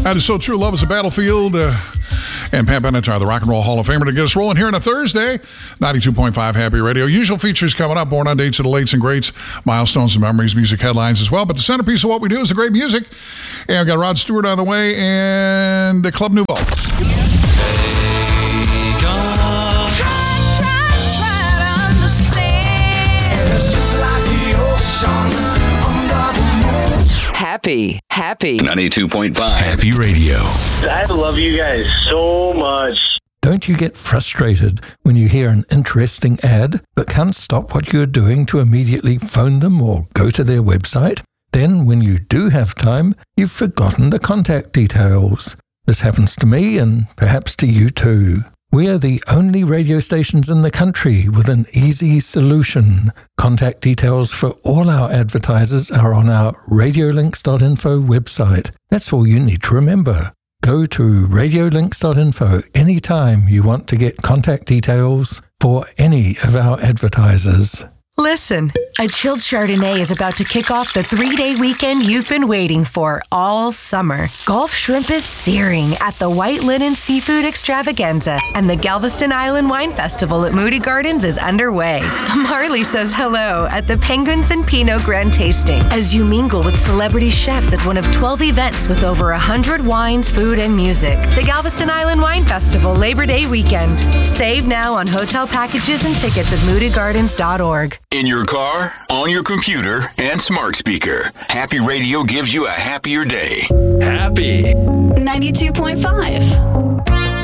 That is so true. Love is a battlefield. And Pat Benatar, the Rock and Roll Hall of Famer, to get us rolling here on a Thursday. 92.5 Happy Radio. Usual features coming up. Born on dates of the lates and greats. Milestones and memories. Music headlines as well. But the centerpiece of what we do is the great music. And I've got Rod Stewart on the way and the Club Nouveau. Happy 92.5 Happy Radio. I love you guys so much. Don't you get frustrated when you hear an interesting ad but can't stop what you're doing to immediately phone them or go to their website? Then when you do have time, you've forgotten the contact details. This happens to me and perhaps to you too. We are the only radio stations in the country with an easy solution. Contact details for all our advertisers are on our radiolinks.info website. That's all you need to remember. Go to radiolinks.info anytime you want to get contact details for any of our advertisers. Listen, a chilled Chardonnay is about to kick off the 3-day weekend you've been waiting for all summer. Gulf shrimp is searing at the White Linen Seafood Extravaganza, and the Galveston Island Wine Festival at Moody Gardens is underway. Marley says hello at the Penguins and Pinot Grand Tasting as you mingle with celebrity chefs at one of 12 events with over 100 wines, food, and music. The Galveston Island Wine Festival Labor Day weekend. Save now on hotel packages and tickets at moodygardens.org. In your car, on your computer, and smart speaker, Happy Radio gives you a happier day. Happy 92.5